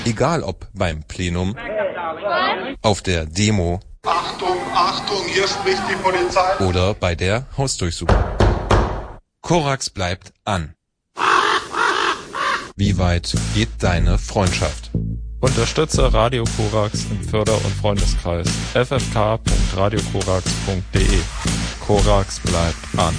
Egal ob beim Plenum, auf der Demo, Achtung, Achtung, hier spricht die Polizei, oder bei der Hausdurchsuchung. Korax bleibt an. Wie weit geht deine Freundschaft? Unterstütze Radio Korax im Förder- und Freundeskreis ffk.radiokorax.de. Korax bleibt an.